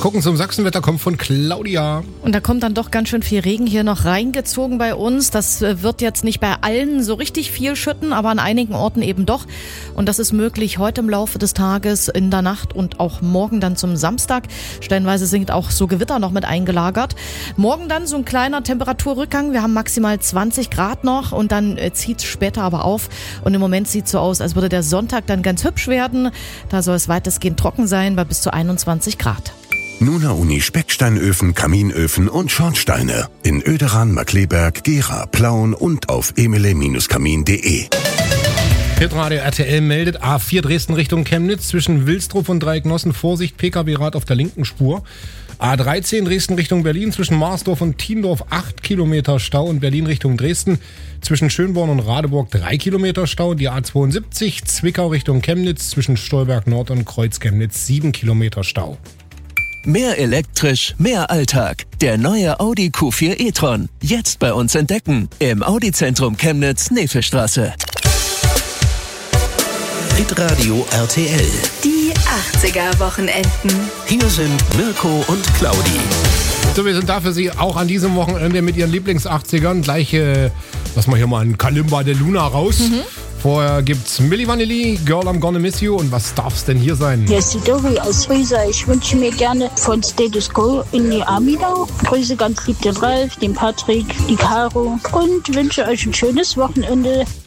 gucken zum Sachsenwetter, kommt von Claudia. Und da kommt dann doch ganz schön viel Regen hier noch reingezogen bei uns. Das wird jetzt nicht bei allen so richtig viel schütten, aber an einigen Orten eben doch. Und das ist möglich heute im Laufe des Tages, in der Nacht und auch morgen dann zum Samstag. Stellenweise sind auch so Gewitter noch mit eingelagert. Morgen dann so ein kleiner Temperaturrückgang. Wir haben maximal 20 Grad noch und dann zieht es später aber auf. Und im Moment sieht es so aus, als würde der Sonntag dann ganz hübsch werden. Da soll es weitestgehend trocken sein bei bis zu 21 Grad. Nuna Uni Specksteinöfen, Kaminöfen und Schornsteine in Oederan, Markkleeberg, Gera, Plauen und auf emile-kamin.de. Hitradio RTL meldet A4 Dresden Richtung Chemnitz zwischen Wilsdruff und Dreiecknossen. Vorsicht, Pkw-Rad auf der linken Spur. A13 Dresden Richtung Berlin zwischen Marsdorf und Thiendorf 8 Kilometer Stau und Berlin Richtung Dresden zwischen Schönborn und Radeburg 3 Kilometer Stau. Die A72 Zwickau Richtung Chemnitz zwischen Stolberg Nord und Kreuz-Chemnitz 7 Kilometer Stau. Mehr elektrisch, mehr Alltag. Der neue Audi Q4 e-tron. Jetzt bei uns entdecken. Im Audi-Zentrum Chemnitz, Nefelstraße. Hitradio RTL. Die 80er-Wochenenden. Hier sind Mirko und Claudi. So, wir sind da für Sie auch an diesem Wochenende mit Ihren Lieblings-80ern. Gleich lassen wir hier mal einen Kalimba de Luna raus. Vorher gibt's Milli Vanilli, Girl I'm Gonna Miss You. Und was darf's denn hier sein? Hier ist die Dori aus Riesa. Ich wünsche mir gerne von Status Quo in die Amidau. Grüße ganz lieb den Ralf, den Patrick, die Caro und wünsche euch ein schönes Wochenende.